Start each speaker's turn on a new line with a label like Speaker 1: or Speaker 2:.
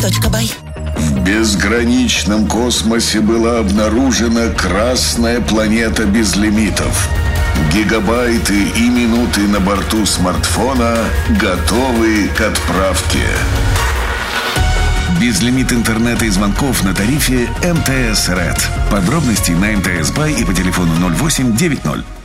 Speaker 1: mts.by.
Speaker 2: В безграничном космосе была обнаружена красная планета без лимитов. Гигабайты и минуты на борту смартфона готовы к отправке. Безлимит интернета и звонков на тарифе МТС Red. Подробности на МТС Бай и по телефону 0890.